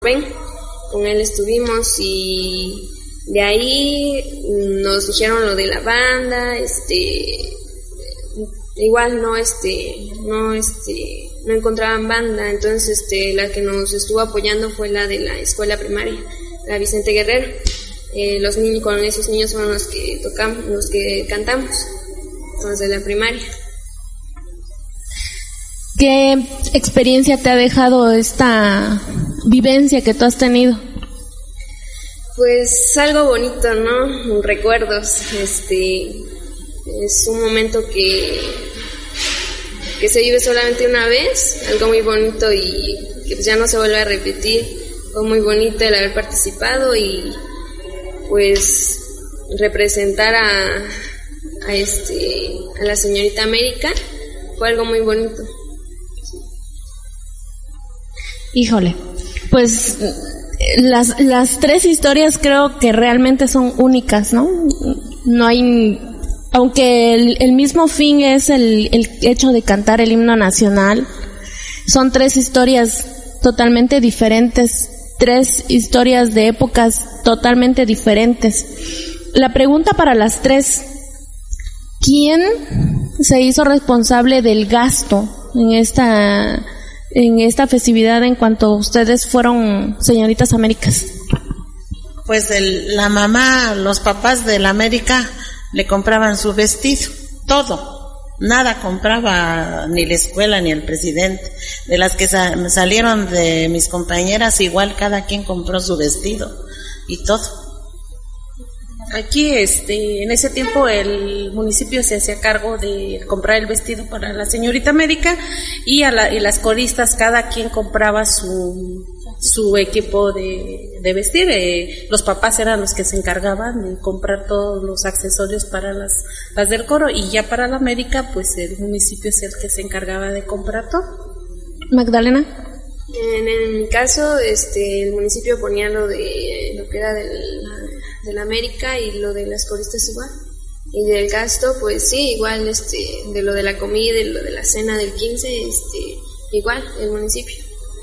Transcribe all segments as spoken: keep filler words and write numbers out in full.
Ven, con él estuvimos y de ahí nos dijeron lo de la banda, este, igual no, este, no, este, no encontraban banda, entonces, este, la que nos estuvo apoyando fue la de la escuela primaria, la Vicente Guerrero. Eh, los niños, con esos niños son los que tocamos, los que cantamos, los de la primaria. ¿Qué experiencia te ha dejado esta vivencia que tú has tenido? Pues algo bonito, ¿no? Recuerdos, este, es un momento que, que se vive solamente una vez, algo muy bonito y que pues ya no se vuelve a repetir. Fue muy bonito el haber participado y pues representar a, a este, a la señorita América fue algo muy bonito. Híjole, pues las las tres historias creo que realmente son únicas, ¿no? No hay, aunque el, el mismo fin es el, el hecho de cantar el himno nacional, son tres historias totalmente diferentes, tres historias de épocas totalmente diferentes. La pregunta para las tres: ¿quién se hizo responsable del gasto en esta en esta festividad en cuanto ustedes fueron señoritas Américas? Pues el, la mamá, los papás de la América le compraban su vestido, todo, nada compraba ni la escuela ni el presidente. De las que sa- salieron de mis compañeras, igual cada quien compró su vestido y todo. Aquí, este, en ese tiempo el municipio se hacía cargo de comprar el vestido para la señorita América y a la, y las coristas cada quien compraba su su equipo de, de vestir. Eh, los papás eran los que se encargaban de comprar todos los accesorios para las, las del coro, y ya para la América pues el municipio es el que se encargaba de comprar todo. Magdalena. En, en mi caso, este, el municipio ponía lo de lo que era del, de la América y lo de las coristas igual. Y del gasto, pues sí, igual, este, de lo de la comida y lo de la cena del quince, este, igual, el municipio.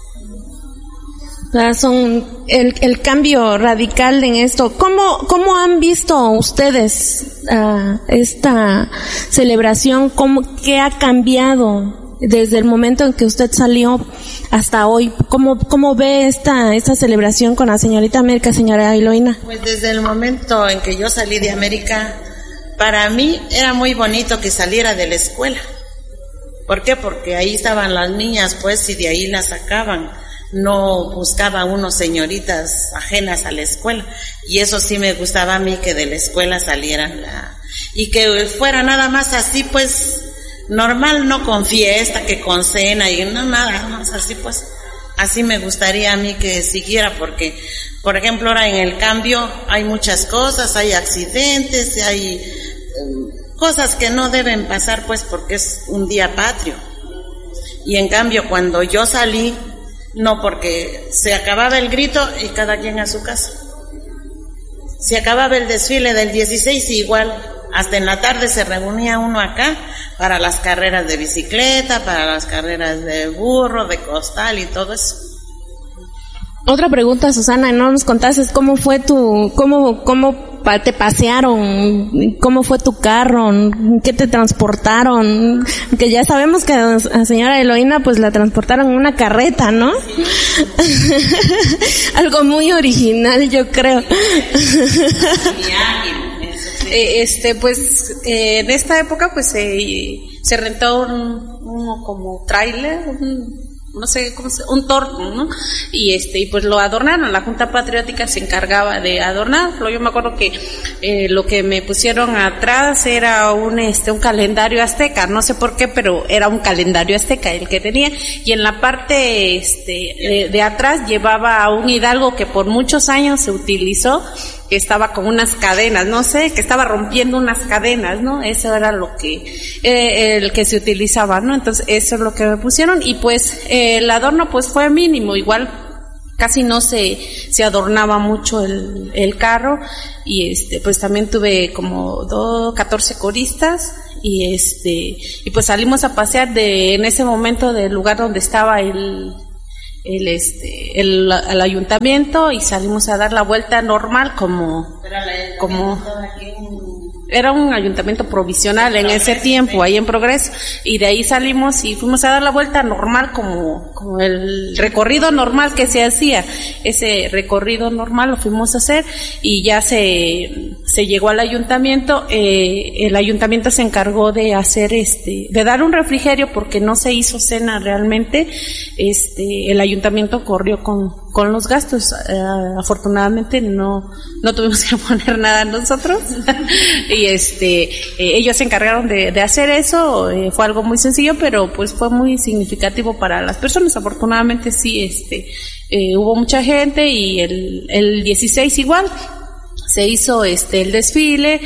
O sea, son el, el cambio radical en esto. ¿Cómo, cómo han visto ustedes uh, esta celebración? ¿Cómo, qué ha cambiado desde el momento en que usted salió hasta hoy? ¿Cómo, cómo ve esta, esta celebración con la señorita América, señora Eloína? Pues desde el momento en que yo salí de América, para mí era muy bonito que saliera de la escuela. ¿Por qué? Porque ahí estaban las niñas, pues, y de ahí las sacaban. No buscaba uno señoritas ajenas a la escuela, y eso sí me gustaba a mí, que de la escuela salieran la, y que fuera nada más así, pues normal, no con fiesta, que con cena y no nada más así, pues así me gustaría a mí que siguiera, porque por ejemplo ahora en el cambio hay muchas cosas, hay accidentes, hay eh, cosas que no deben pasar, pues porque es un día patrio. Y en cambio cuando yo salí, no, porque se acababa el grito y cada quien a su casa. Se acababa el desfile del dieciséis y igual, hasta en la tarde se reunía uno acá para las carreras de bicicleta, para las carreras de burro, de costal y todo eso. Otra pregunta, Susana, no nos contaste cómo fue tu, cómo, cómo te pasearon, cómo fue tu carro, qué te transportaron, que ya sabemos que a la señora Eloína pues la transportaron en una carreta, ¿no? Sí. Algo muy original, yo creo. Eh, este, pues, eh, en esta época, pues, se, se rentó un, un como tráiler, un, no sé cómo se, un torno, ¿no? Y este, y pues lo adornaron. La Junta Patriótica se encargaba de adornarlo. Yo me acuerdo que eh, lo que me pusieron atrás era un este, un calendario azteca, no sé por qué, pero era un calendario azteca el que tenía. Y en la parte este de, de atrás llevaba a un hidalgo que por muchos años se utilizó, que estaba con unas cadenas, no sé, que estaba rompiendo unas cadenas, ¿no? Eso era lo que, eh, el que se utilizaba, ¿no? Entonces, eso es lo que me pusieron, y pues, eh, el adorno pues fue mínimo, igual casi no se, se adornaba mucho el, el carro, y este, pues también tuve como dos, catorce coristas, y este, y pues salimos a pasear de, en ese momento del lugar donde estaba el, el este el, el ayuntamiento y salimos a dar la vuelta normal como como era un ayuntamiento provisional en ese tiempo, ahí en Progreso, y de ahí salimos y fuimos a dar la vuelta normal como, como el recorrido normal que se hacía. Ese recorrido normal lo fuimos a hacer y ya se, se llegó al ayuntamiento. Eh, el ayuntamiento se encargó de hacer este, de dar un refrigerio porque no se hizo cena realmente. Este, el ayuntamiento corrió con, con los gastos. Uh, afortunadamente no, no tuvimos que poner nada nosotros. Y este eh, ellos se encargaron de, de hacer eso. Eh, fue algo muy sencillo, pero pues fue muy significativo para las personas. Afortunadamente sí, este eh, hubo mucha gente y el, el dieciséis igual se hizo este el desfile,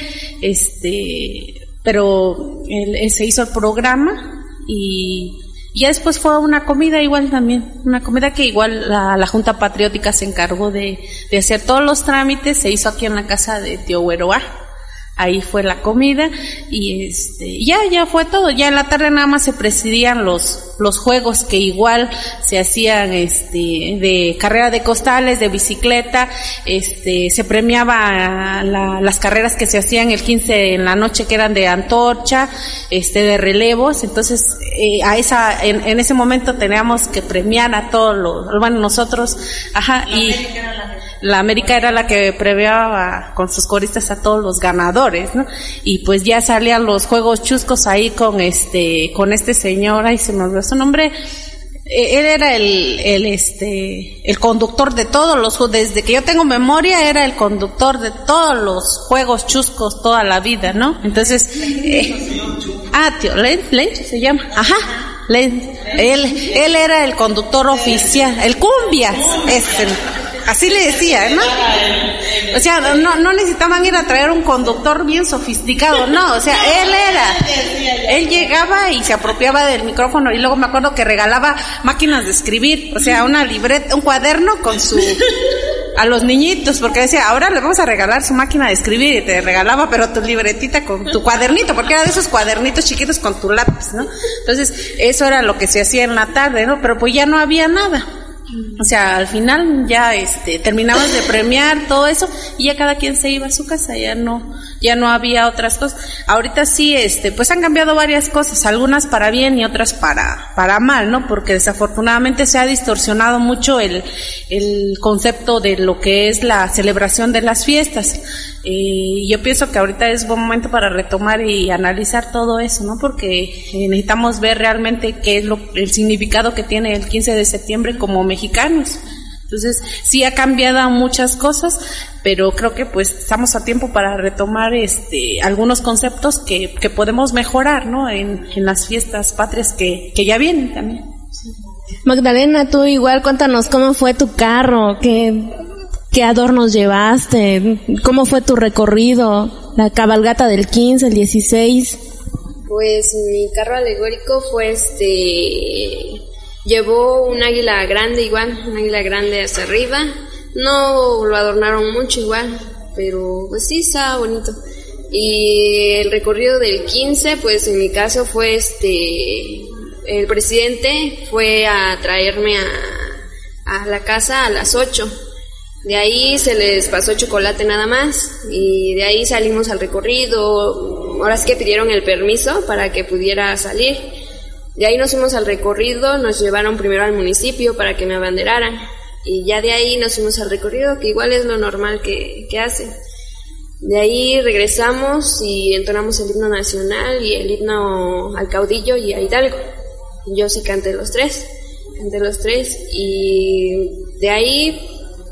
este pero el, se hizo el programa y ya después fue una comida igual también, una comida que igual la, la Junta Patriótica se encargó de, de hacer todos los trámites. Se hizo aquí en la casa de Tío Hueroa. Ahí fue la comida y este ya ya fue todo. Ya en la tarde nada más se presidían los los juegos que igual se hacían este de carrera de costales, de bicicleta, este se premiaba la, las carreras que se hacían el quince en la noche, que eran de antorcha, este de relevos. Entonces eh, a esa en, en ese momento teníamos que premiar a todos los, bueno, nosotros, ajá, y la América era la que premiaba con sus coristas a todos los ganadores, ¿no? Y pues ya salían los juegos chuscos ahí con este, con este señor, ahí se me olvidó su nombre. Él era el, el este, el conductor de todos los, desde que yo tengo memoria, era el conductor de todos los juegos chuscos toda la vida, ¿no? Entonces, eh, ah, tío, Lench, Lench se llama, ajá. Lench, él, él era el conductor oficial, el Cumbias, este. Así le decía, ¿no? O sea, no, no necesitaban ir a traer un conductor bien sofisticado, no, o sea, él era, él llegaba y se apropiaba del micrófono y luego me acuerdo que regalaba máquinas de escribir, o sea, una libreta, un cuaderno con su, a los niñitos, porque decía, ahora le vamos a regalar su máquina de escribir, y te regalaba pero tu libretita con tu cuadernito, porque era de esos cuadernitos chiquitos con tu lápiz, ¿no? Entonces, eso era lo que se hacía en la tarde, ¿no? Pero pues ya no había nada. O sea, al final ya este terminamos de premiar todo eso y ya cada quien se iba a su casa, ya no ya no había otras cosas. Ahorita sí este pues han cambiado varias cosas, algunas para bien y otras para para mal, ¿no? Porque desafortunadamente se ha distorsionado mucho el el concepto de lo que es la celebración de las fiestas. Eh, yo pienso que ahorita es buen momento para retomar y analizar todo eso, ¿no? Porque necesitamos ver realmente qué es lo, el significado que tiene el quince de septiembre como mexicanos. Entonces, sí ha cambiado muchas cosas, pero creo que pues estamos a tiempo para retomar este algunos conceptos que, que podemos mejorar, ¿no? En, en las fiestas patrias que, que ya vienen también. Magdalena, tú igual cuéntanos cómo fue tu carro, qué... ¿Qué adornos llevaste? ¿Cómo fue tu recorrido? La cabalgata del quince, el dieciséis. Pues mi carro alegórico fue este... Llevó un águila grande igual, un águila grande hacia arriba. No lo adornaron mucho igual, pero pues sí, estaba bonito. Y el recorrido del quince, pues en mi caso fue este... El presidente fue a traerme a, a la casa a las ocho. De ahí se les pasó chocolate nada más y de ahí salimos al recorrido. Ahora sí que pidieron el permiso para que pudiera salir. De ahí nos fuimos al recorrido, nos llevaron primero al municipio para que me abanderaran y ya de ahí nos fuimos al recorrido, que igual es lo normal que, que hacen. De ahí regresamos y entonamos el himno nacional y el himno al caudillo y a Hidalgo. Yo sí canté los tres, canté los tres y de ahí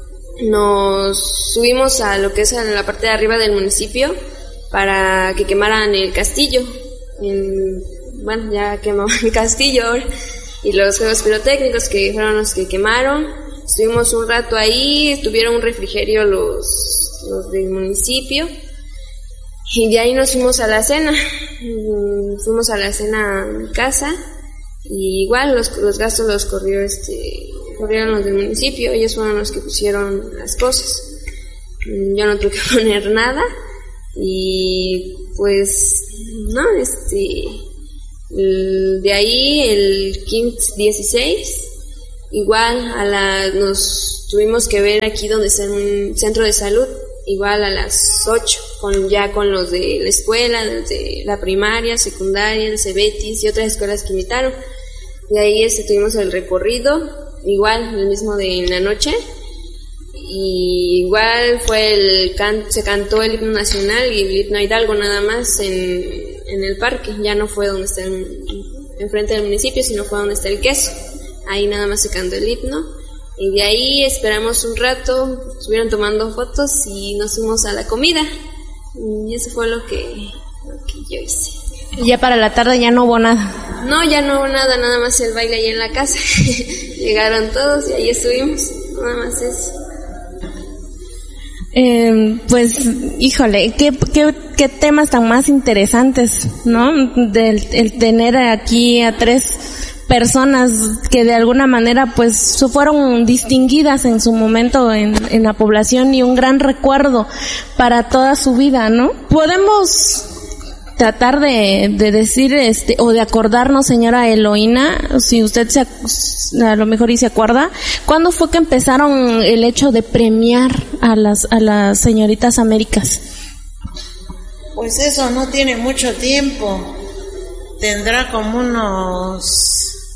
nos subimos a lo que es en la parte de arriba del municipio para que quemaran el castillo. En, bueno, ya quemó el castillo ahora. Y los juegos pirotécnicos que fueron los que quemaron. Estuvimos un rato ahí, tuvieron un refrigerio los, los del municipio. Y de ahí nos fuimos a la cena. Fuimos a la cena a mi casa. Y igual los, los gastos los corrió este... corrieron los del municipio, ellos fueron los que pusieron las cosas. Yo no tuve que poner nada y pues no, este de ahí el quince, dieciséis igual a la, nos tuvimos que ver aquí donde está un centro de salud, igual a las ocho, con, ya con los de la escuela, de la primaria, secundaria, el Cebetis y otras escuelas que invitaron. De ahí este, tuvimos el recorrido, igual el mismo de en la noche, y igual fue el can, se cantó el himno nacional y el himno Hidalgo nada más en, en el parque, ya no fue donde está en, enfrente del municipio, sino fue donde está el queso, ahí nada más se cantó el himno. Y de ahí esperamos un rato, estuvieron tomando fotos y nos fuimos a la comida. Y eso fue lo que, lo que yo hice. Y ya para la tarde ya no hubo nada. No, ya no hubo nada, nada más el baile ahí en la casa. Llegaron todos y ahí estuvimos, nada más eso. Eh, pues, híjole, qué, qué, qué temas tan más interesantes, ¿no? Del el tener aquí a tres personas que de alguna manera pues fueron distinguidas en su momento en, en la población y un gran recuerdo para toda su vida, ¿no? Podemos tratar de, de decir este o de acordarnos, señora Eloína, si usted se, a lo mejor y se acuerda, ¿cuándo fue que empezaron el hecho de premiar a las a las señoritas Américas? Pues eso no tiene mucho tiempo, tendrá como unos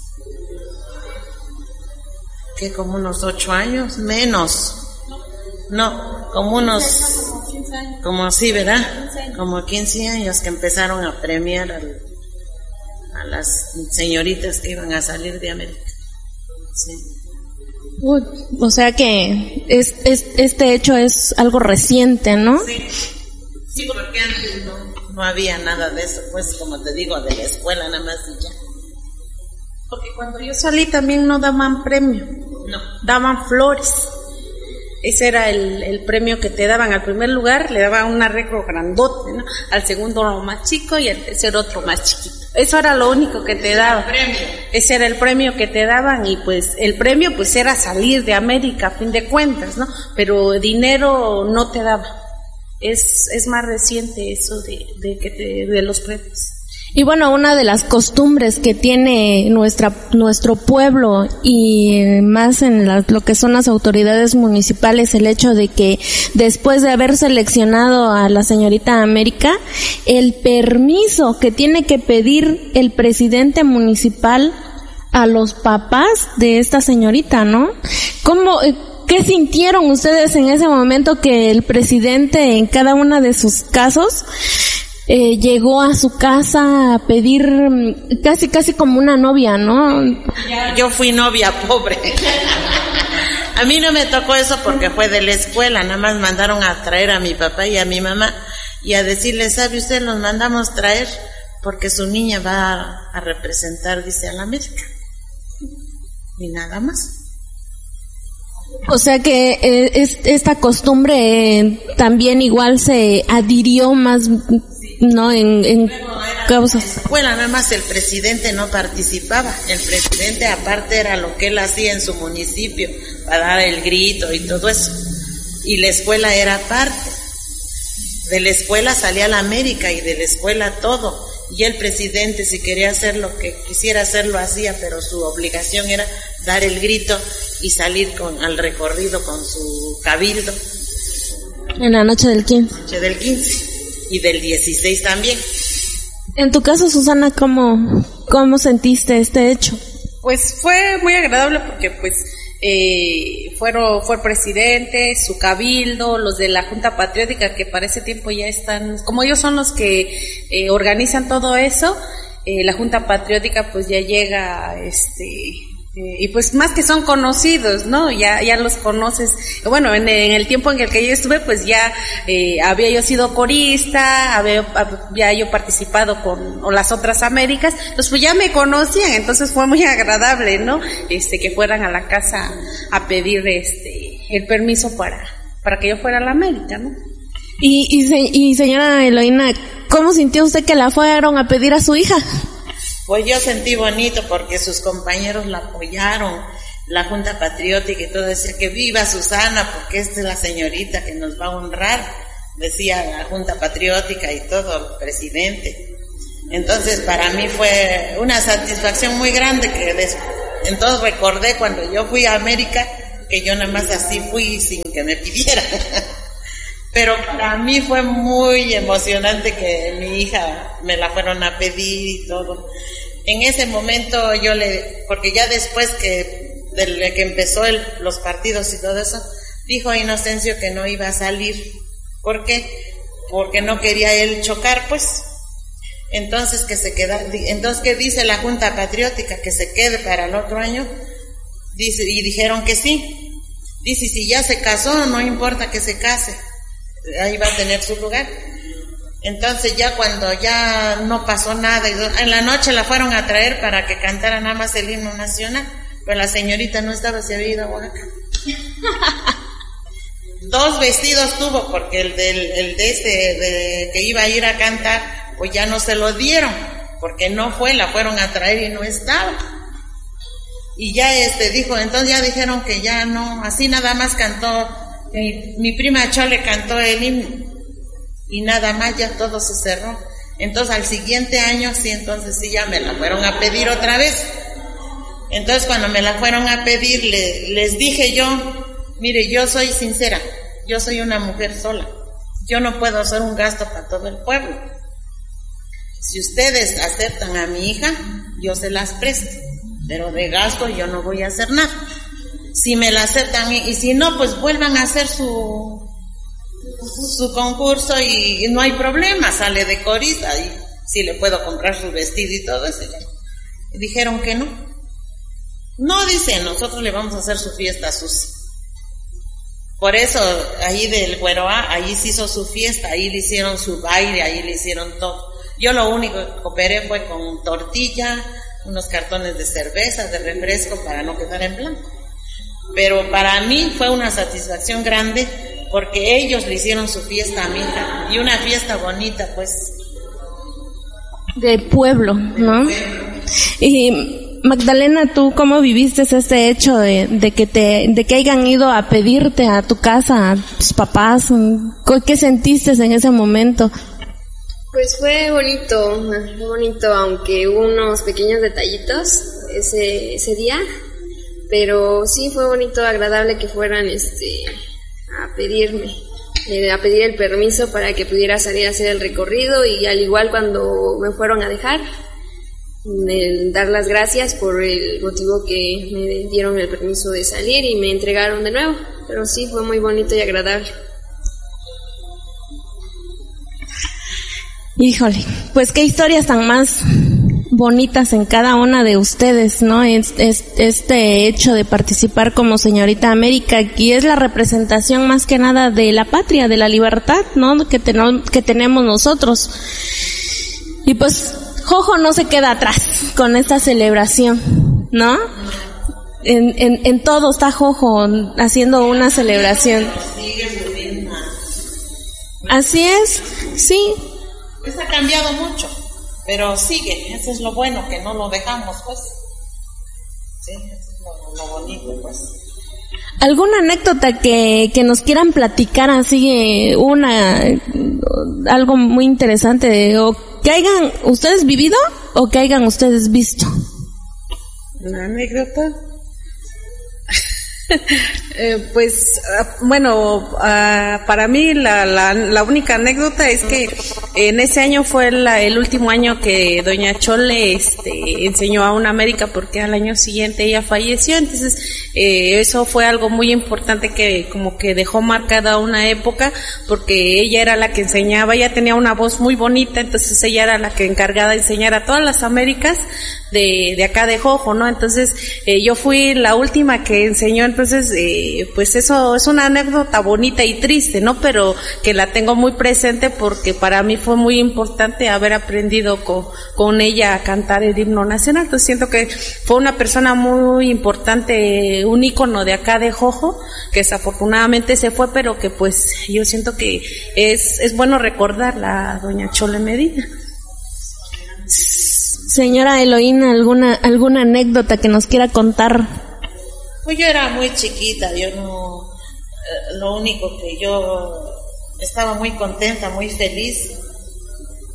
que como unos ocho años, menos, no, como unos, como sí, ¿verdad? Como quince años que empezaron a premiar a, a las señoritas que iban a salir de América. Sí. Uy, o sea que es, es, este hecho es algo reciente, ¿no? Sí, sí, porque antes no, no había nada de eso, pues como te digo, de la escuela nada más y ya. Porque cuando yo salí también no daban premio, no, daban flores. Ese era el, el premio que te daban. Al primer lugar le daban un arreglo grandote, ¿no? Al segundo uno más chico y al tercer otro más chiquito. Eso era lo único que te daban. Ese era el premio que te daban y pues el premio pues era salir de América a fin de cuentas, ¿no? Pero dinero no te daba. Es, es más reciente eso de, de que te, de los premios. Y bueno, una de las costumbres que tiene nuestra nuestro pueblo y más en la, lo que son las autoridades municipales, el hecho de que después de haber seleccionado a la señorita América, el permiso que tiene que pedir el presidente municipal a los papás de esta señorita, ¿no? ¿Cómo, qué sintieron ustedes en ese momento que el presidente en cada una de sus casos Eh, llegó a su casa a pedir casi casi como una novia, ¿no? Yo fui novia pobre. A mí no me tocó eso porque fue de la escuela, nada más mandaron a traer a mi papá y a mi mamá y a decirle, ¿sabe usted? Los mandamos traer porque su niña va a representar, dice, a la América. Y nada más. O sea que eh, es, esta costumbre eh, también igual se adhirió más, ¿no? En, en causas. Bueno, nada más el presidente no participaba. El presidente aparte era lo que él hacía en su municipio para dar el grito y todo eso. Y la escuela era aparte. De la escuela salía la América y de la escuela todo. Y el presidente, si quería hacer lo que quisiera hacer, lo hacía, pero su obligación era dar el grito y salir con al recorrido con su cabildo. En la noche del quince. Noche del quince y del dieciséis también. En tu caso, Susana, ¿cómo, cómo sentiste este hecho? Pues fue muy agradable porque pues eh, fueron, fue el presidente, su cabildo, los de la Junta Patriótica que para ese tiempo ya están, como ellos son los que eh, organizan todo eso, eh, la Junta Patriótica pues ya llega, este... Eh, y pues más que son conocidos, ¿no? Ya ya los conoces. Bueno, en, en el tiempo en el que yo estuve, pues ya eh, había yo sido corista, había, había yo participado con o las otras Américas, entonces pues ya me conocían, entonces fue muy agradable, ¿no? Este que fueran a la casa a pedir este el permiso para para que yo fuera a la América, ¿no? Y y, se, y señora Eloína, ¿cómo sintió usted que la fueron a pedir a su hija? Pues yo sentí bonito porque sus compañeros la apoyaron, la Junta Patriótica y todo, decía que viva Susana porque esta es la señorita que nos va a honrar, decía la Junta Patriótica y todo, el presidente. Entonces para mí fue una satisfacción muy grande que des, Entonces recordé cuando yo fui a América, que yo nada más así fui sin que me pidieran. Pero para mí fue muy emocionante que mi hija me la fueron a pedir y todo. En ese momento yo le, porque ya después que, de que empezó el, los partidos y todo eso, dijo a Inocencio que no iba a salir. ¿Por qué? Porque no quería él chocar, pues. Entonces que se queda, entonces que dice la Junta Patriótica que se quede para el otro año, dice, y dijeron que sí. Dice, si ya se casó, no importa que se case, ahí va a tener su lugar. Entonces ya cuando ya no pasó nada, en la noche la fueron a traer para que cantara nada más el himno nacional, pero la señorita no estaba, se había ido a Oaxaca. Dos vestidos tuvo, porque el del el de ese de, que iba a ir a cantar, pues ya no se lo dieron, porque no fue, la fueron a traer y no estaba. Y ya este dijo, entonces ya dijeron que ya no, así nada más cantó, mi, mi prima Chole cantó el himno, y nada más ya todo se cerró. Entonces al siguiente año sí, entonces sí ya me la fueron a pedir otra vez. Entonces cuando me la fueron a pedir, le, les dije yo, mire, yo soy sincera, yo soy una mujer sola, yo no puedo hacer un gasto para todo el pueblo. Si ustedes aceptan a mi hija, yo se las presto, pero de gasto yo no voy a hacer nada. Si me la aceptan y, y si no, pues vuelvan a hacer su su concurso y, y no hay problema, sale de corista y si le puedo comprar su vestido y todo eso. Y dijeron que no. No, dice, nosotros le vamos a hacer su fiesta a Susi. Por eso, ahí del Güeroa, ahí se hizo su fiesta, ahí le hicieron su baile, ahí le hicieron todo. Yo lo único que cooperé fue con tortilla, unos cartones de cerveza, de refresco, para no quedar en blanco. Pero para mí fue una satisfacción grande, porque ellos le hicieron su fiesta a mi hija, y una fiesta bonita, pues. De pueblo, ¿no? De pueblo. Y Magdalena, ¿tú cómo viviste este hecho de, de que te, de que hayan ido a pedirte a tu casa, a tus papás? ¿Qué sentiste en ese momento? Pues fue bonito, fue bonito, aunque hubo unos pequeños detallitos ese, ese día, pero sí fue bonito, agradable que fueran, este, a pedirme, eh, a pedir el permiso para que pudiera salir a hacer el recorrido, y al igual cuando me fueron a dejar, el dar las gracias por el motivo que me dieron el permiso de salir y me entregaron de nuevo, pero sí fue muy bonito y agradable. Híjole, pues qué historias tan más bonitas en cada una de ustedes, ¿no? Es, es, este hecho de participar como Señorita América, y es la representación más que nada de la patria, de la libertad, ¿no? Que, ten, que tenemos nosotros. Y pues Jojo no se queda atrás con esta celebración, ¿no? En, en, en todo está Jojo haciendo una celebración. Así es, sí. Pues ha cambiado mucho, pero sigue, eso es lo bueno, que no lo dejamos, pues. Sí, eso es lo, lo bonito, pues. ¿Alguna anécdota que, que nos quieran platicar, así, una, algo muy interesante, o que hayan ustedes vivido, o que hayan ustedes visto? ¿Una anécdota? eh, pues uh, bueno, uh, para mí la, la, la única anécdota es que en ese año fue la, el último año que doña Chole este, enseñó a una América, porque al año siguiente ella falleció. Entonces eh, eso fue algo muy importante que como que dejó marcada una época, porque ella era la que enseñaba, ella tenía una voz muy bonita, entonces ella era la que encargada de enseñar a todas las Américas de, de acá de Jojo, ¿no? Entonces eh, yo fui la última que enseñó. Entonces, eh, pues eso es una anécdota bonita y triste, ¿no? Pero que la tengo muy presente, porque para mí fue muy importante haber aprendido con, con ella a cantar el himno nacional. Entonces siento que fue una persona muy importante, un ícono de acá de Jojo, que desafortunadamente se fue, pero que pues yo siento que es, es bueno recordarla, a doña Chole Medina. Señora Eloína, ¿alguna, alguna anécdota que nos quiera contar? Pues yo era muy chiquita, yo no, eh, lo único que yo estaba muy contenta, muy feliz,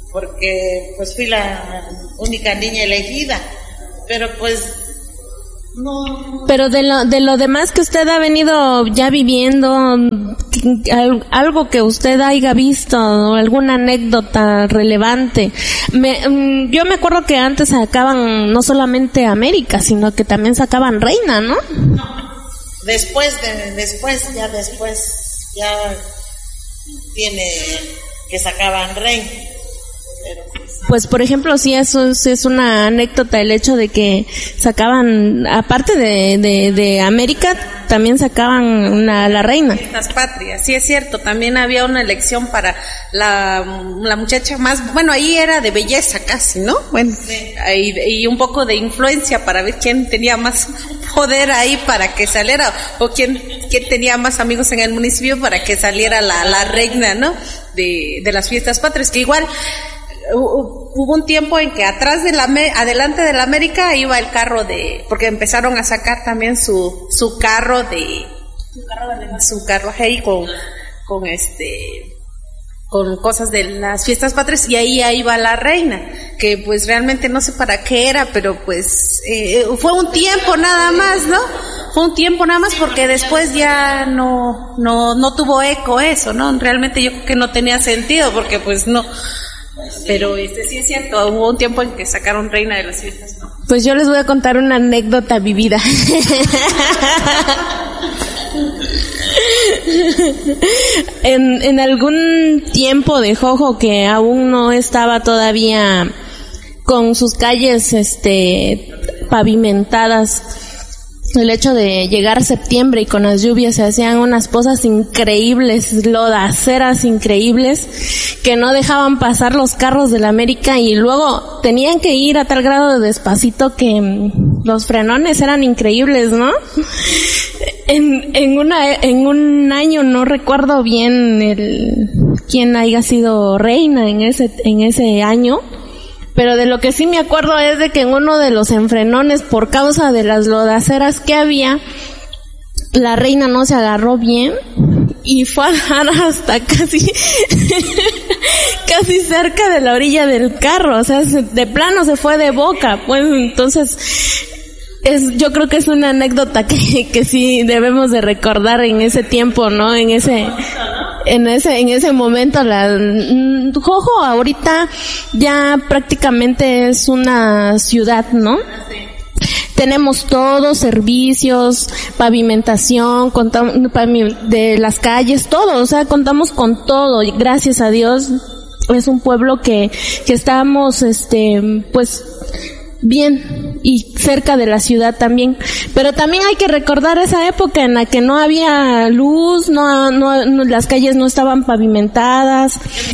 porque pues fui la única niña elegida, pero pues No. Pero de lo, de lo demás que usted ha venido ya viviendo, algo que usted haya visto, alguna anécdota relevante. Me, yo me acuerdo que antes sacaban no solamente América, sino que también sacaban Reina, ¿no? No. Después, de, después, ya después, ya tiene que sacaban Reina. Pero pues por ejemplo sí, eso es, es una anécdota el hecho de que sacaban, aparte de, de, de América, también sacaban una, la Reina. Las patrias, sí es cierto, también había una elección para la, la muchacha más, bueno ahí era de belleza casi, ¿no? Bueno, sí. y, y un poco de influencia para ver quién tenía más poder ahí para que saliera, o quién, quién tenía más amigos en el municipio para que saliera la, la reina, ¿no? De, de las fiestas patrias, que igual hubo un tiempo en que atrás de la adelante de la América iba el carro de, porque empezaron a sacar también su su carro de su carro de su carro ahí con con este con cosas de las fiestas patrias, y ahí ahí va la reina, que pues realmente no sé para qué era, pero pues eh, fue un tiempo nada más, ¿no? Fue un tiempo nada más, porque después ya no no no tuvo eco eso, ¿no? Realmente yo creo que no tenía sentido, porque pues no. Pero este sí es cierto, hubo un tiempo en que sacaron Reina de las fiestas, ¿no? Pues yo les voy a contar una anécdota vivida. en, en algún tiempo de Jojo que aún no estaba todavía con sus calles este pavimentadas, el hecho de llegar septiembre y con las lluvias se hacían unas pozas increíbles, lodaceras increíbles, que no dejaban pasar los carros de la América, y luego tenían que ir a tal grado de despacito que los frenones eran increíbles, ¿no? En, en una, en un año, no recuerdo bien el, quién haya sido reina en ese, en ese año, pero de lo que sí me acuerdo es de que en uno de los enfrenones, por causa de las lodaceras que había, la reina no se agarró bien y fue a dar hasta casi casi cerca de la orilla del carro, o sea, de plano se fue de boca, pues entonces es, yo creo que es una anécdota que, que sí debemos de recordar en ese tiempo, ¿no? En ese, en ese, en ese momento. La, Jojo ahorita ya prácticamente es una ciudad, ¿no? Tenemos todos, servicios, pavimentación, contamos, de las calles, todo, o sea, contamos con todo, y gracias a Dios es un pueblo que, que estamos, este, pues, bien, y cerca de la ciudad también. Pero también hay que recordar esa época en la que no había luz, no, no, no las calles no estaban pavimentadas,